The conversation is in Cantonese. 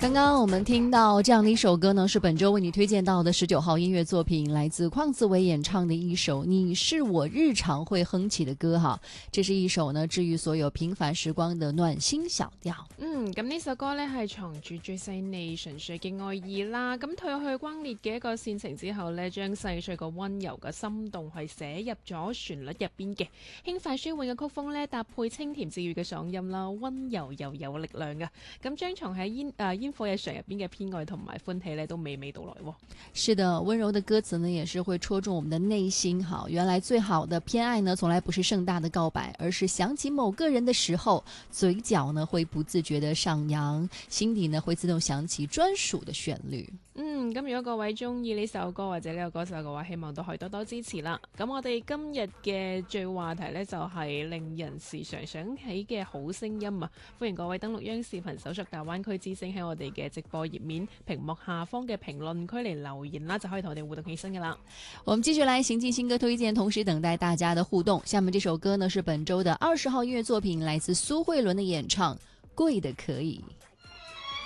刚刚我们听到这样的一首歌呢，是本周为你推荐到的19号音乐作品，来自邝自伟演唱的一首《你是我日常會哼起的歌》哈。這是一首呢治愈所有平凡時光的暖心小調。 咁呢首歌呢係藏住最細膩純粹嘅愛意啦。咁褪去轟烈嘅一個煽情之後呢，將細碎個溫柔嘅心動係寫入咗旋律入邊嘅，輕快舒緩嘅曲風呢，搭配清甜治愈嘅嗓音啦，溫柔又有力量嘅。咁將藏喺煙火日常入邊嘅偏愛同埋歡喜呢，都娓娓道來喎。 是的，溫柔的歌詞呢，也是會戳中我們的內心。好，原來最好的偏愛呢，從來不是盛大的告白，而是想起某個人的時候，嘴角呢會不自覺的上揚，心底呢會自動響起專屬的旋律。 咁如果各位中意呢首歌或者呢個歌手嘅話，希望都可以多多支持啦。咁我哋今日嘅最話題呢，就係令人時常想起嘅好聲音啊！歡迎各位登錄央視頻搜索大灣區之聲，喺我哋嘅直播頁面屏幕下方嘅評論區嚟留言啦，就可以同我哋互動起身噶啦。 我們繼續來行進新歌推薦，同時等待大家的互動。下面這首歌呢是本周的20號音樂作品，來自蘇慧倫的演唱《貴的可以》。